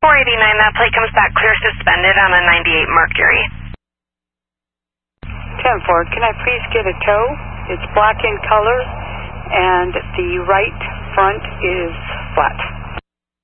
489, that plate comes back clear suspended on a 98 Mercury. 10-4, can I please get a tow? It's black in color, and the right front is flat.